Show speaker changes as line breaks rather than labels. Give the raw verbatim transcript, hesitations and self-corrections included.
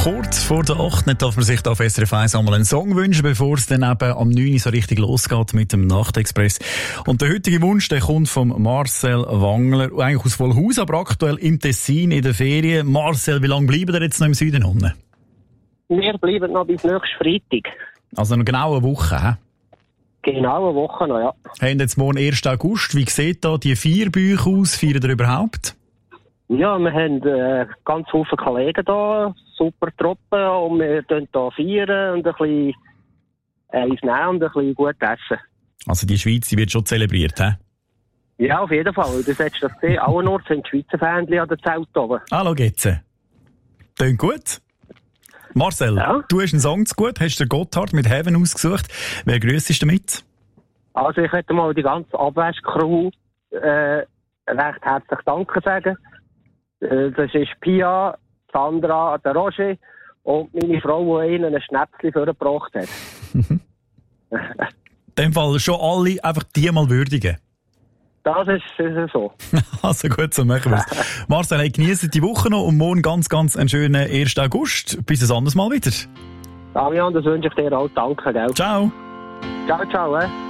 Kurz vor der acht darf man sich da auf S R F eins einmal einen Song wünschen, bevor es dann eben am neun Uhr so richtig losgeht mit dem Nachtexpress. Und der heutige Wunsch, der kommt von Marcel Wangler, eigentlich aus Vollhaus, aber aktuell im Tessin in der Ferien. Marcel, wie lange bleiben wir jetzt noch im Süden unten?
Wir bleiben noch bis nächsten Freitag.
Also noch genau eine Woche, hä?
Genau eine Woche noch, ja.
Haben jetzt morgen ersten August. Wie sieht da die Feierbücher aus? Feiern ihr überhaupt?
Ja, wir haben äh, ganz viele Kollegen da, super Truppen, und wir feiern hier feiern und ein bisschen eins nehmen und ein bisschen gut essen.
Also die Schweiz, die wird schon zelebriert, hä?
Ja, auf jeden Fall. Das hättest du das gesehen. Allenorts sind die Schweizer Fähnchen an der Zelt oben.
Hallo, geht's? Klingt gut. Marcel,
ja?
Du hast einen Song zu gut, hast den Gotthard mit Heaven ausgesucht. Wer grüßt damit?
Also ich hätte mal die ganze Abwäsch-Crew äh, recht herzlich Danke sagen. Äh, das ist Pia, Sandra, der Roger und meine Frau, die ihnen ein Schnäpschen vorgebracht hat.
In dem Fall schon alle einfach die mal würdigen.
Das ist, ist so.
Also gut, so machen wir es. Marcel, hey, genießt die Woche noch und morgen ganz, ganz einen schönen ersten August. Bis ein anderes Mal wieder.
Damian, das wünsche ich dir auch. Danke, gell?
Ciao.
Ciao, ciao. Eh.